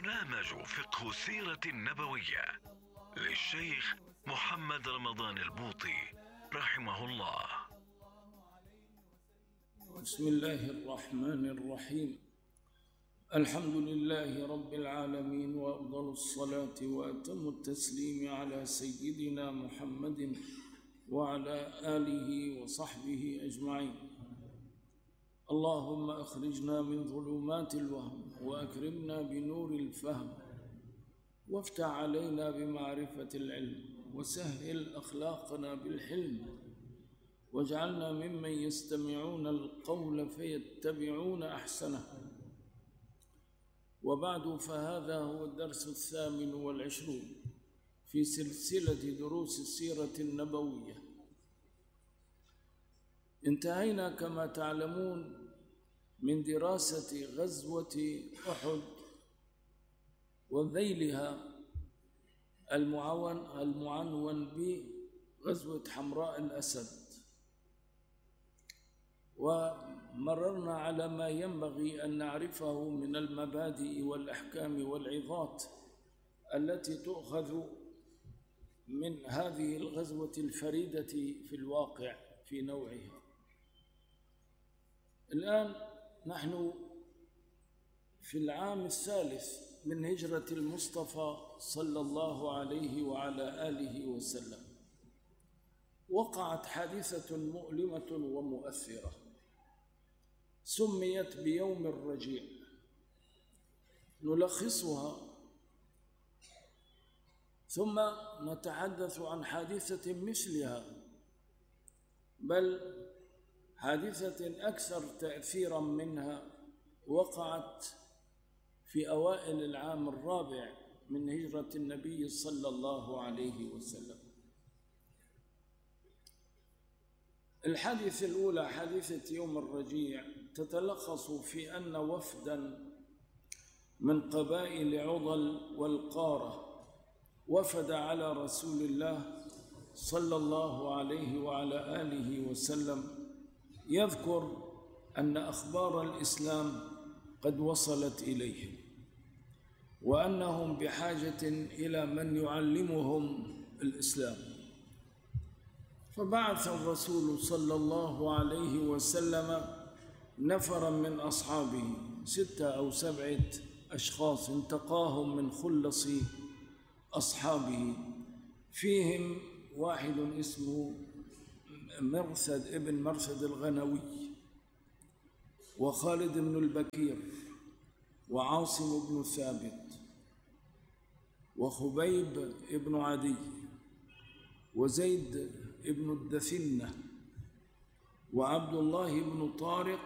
برنامج فقه السيرة النبوية للشيخ محمد رمضان البوطي رحمه الله. بسم الله الرحمن الرحيم. الحمد لله رب العالمين، وأفضل الصلاة وأتم التسليم على سيدنا محمد وعلى آله وصحبه أجمعين. اللهم أخرجنا من ظلمات الوهم وأكرمنا بنور الفهم، وافتح علينا بمعرفة العلم، وسهل أخلاقنا بالحلم، واجعلنا ممن يستمعون القول فيتبعون أحسنه. وبعد، فهذا هو الدرس 28 في سلسلة دروس السيرة النبوية. انتهينا كما تعلمون من دراسة غزوة أحد وذيلها المعنون بغزوة حمراء الأسد، ومررنا على ما ينبغي أن نعرفه من المبادئ والأحكام والعظات التي تؤخذ من هذه الغزوة الفريدة في الواقع في نوعها. الآن نحن في العام الثالث من هجرة المصطفى صلى الله عليه وعلى آله وسلم. وقعت حادثة مؤلمة ومؤثرة سميت بيوم الرجيع. نلخصها ثم نتحدث عن حادثة مثلها، بل حادثة أكثر تأثيرا منها وقعت في أوائل العام الرابع من هجرة النبي صلى الله عليه وسلم. الحادثة الأولى حادثة يوم الرجيع تتلخص في أن وفدا من قبائل عضل والقارة وفد على رسول الله صلى الله عليه وعلى آله وسلم، يذكر أن أخبار الإسلام قد وصلت إليهم، وأنهم بحاجة إلى من يعلمهم الإسلام. فبعث الرسول صلى الله عليه وسلم نفرا من أصحابه، 6 أو 7 أشخاص انتقاهم من خلص أصحابه، فيهم واحد اسمه مرثد ابن مرثد الغنوي، وخالد بن البكير، وعاصم بن ثابت، وخبيب بن عدي، وزيد بن الدثنة، وعبد الله بن طارق،